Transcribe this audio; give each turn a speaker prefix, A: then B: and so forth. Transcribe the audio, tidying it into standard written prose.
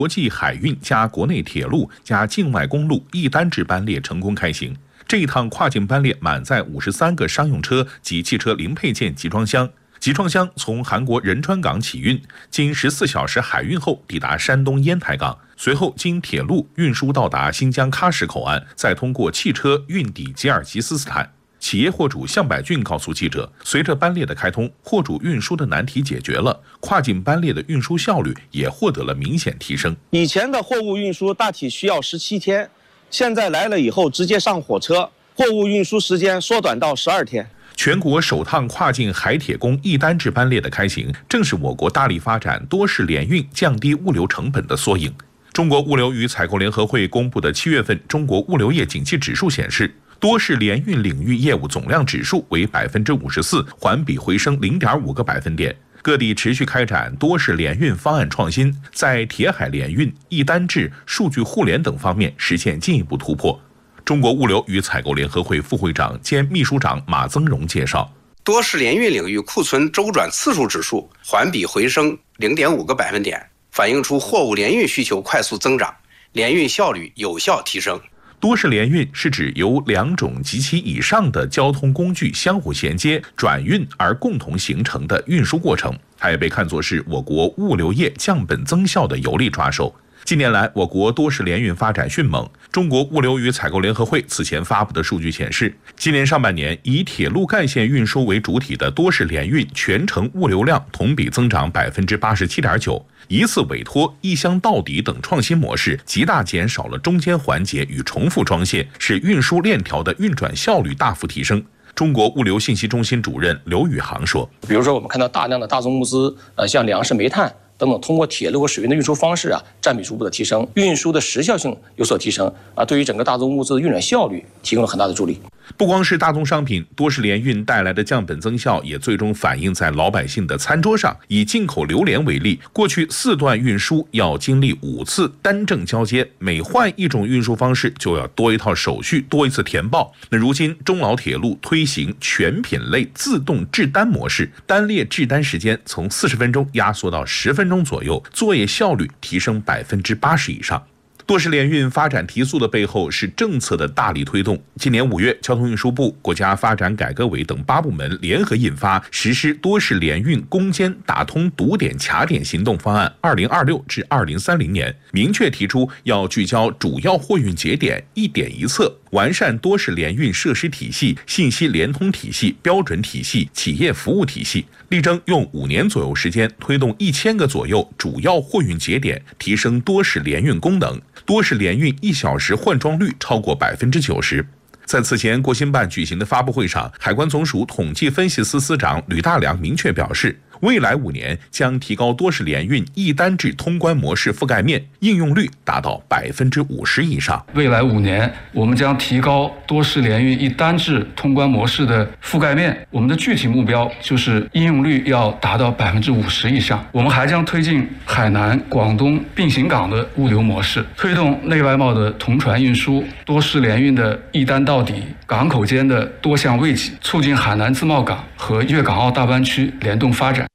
A: 国际海运加国内铁路加境外公路一单制班列成功开行。这一趟跨境班列满载53个商用车及汽车零配件集装箱。集装箱从韩国仁川港起运，经14小时海运后抵达山东烟台港，随后经铁路运输到达新疆喀什口岸，再通过汽车运抵吉尔吉斯斯坦。企业货主向百俊告诉记者，随着班列的开通，货主运输的难题解决了，跨境班列的运输效率也获得了明显提升。
B: 以前的货物运输大体需要17天，现在来了以后直接上火车，货物运输时间缩短到12天。
A: 全国首趟跨境海铁公一单制班列的开行，正是我国大力发展多式联运、降低物流成本的缩影。中国物流与采购联合会公布的7月份中国物流业景气指数显示，多式联运领域业务总量指数为54%，环比回升0.5个百分点。各地持续开展多式联运方案创新，在铁海联运、一单制、数据互联等方面实现进一步突破。中国物流与采购联合会副会长兼秘书长马增荣介绍，
C: 多式联运领域库存周转次数指数环比回升0.5个百分点，反映出货物联运需求快速增长，联运效率有效提升。
A: 多式联运是指由2种及其以上的交通工具相互衔接、转运而共同形成的运输过程，它也被看作是我国物流业降本增效的有力抓手。近年来，我国多式联运发展迅猛。中国物流与采购联合会此前发布的数据显示，今年上半年以铁路干线运输为主体的多式联运全程物流量同比增长87.9%，一次委托、一箱到底等创新模式极大减少了中间环节与重复装卸，使运输链条的运转效率大幅提升。中国物流信息中心主任刘宇航说：“
D: 比如说，我们看到大量的大宗物资，像粮食、煤炭等等，通过铁路和水运的运输方式占比逐步的提升，运输的时效性有所提升对于整个大宗物资的运转效率提供了很大的助力。
A: 不光是大宗商品，多式联运带来的降本增效也最终反映在老百姓的餐桌上。以进口榴莲为例，过去4段运输要经历5次单证交接，每换一种运输方式就要多一套手续，多一次填报。那如今中老铁路推行全品类自动制单模式，单列制单时间从40分钟压缩到10分钟左右，作业效率提升80%以上。多式联运发展提速的背后是政策的大力推动。今年5月，交通运输部、国家发展改革委等8部门联合印发实施多式联运攻坚打通堵点卡点行动方案2026至2030年，明确提出要聚焦主要货运节点，一点一策，完善多式联运设施体系、信息联通体系、标准体系、企业服务体系，力争用5年左右时间推动1000个左右主要货运节点提升多式联运功能。多式联运1小时换装率超过90%。在此前国新办举行的发布会上，海关总署统计分析司司长吕大良明确表示，未来5年将提高多式联运一单制通关模式覆盖面，应用率达到50%以上。
E: 未来5年，我们将提高多式联运一单制通关模式的覆盖面。我们的具体目标就是应用率要达到50%以上。我们还将推进海南、广东并行港的物流模式，推动内外贸的同船运输、多式联运的一单到底、港口间的多项位企，促进海南自贸港和粤港澳大湾区联动发展。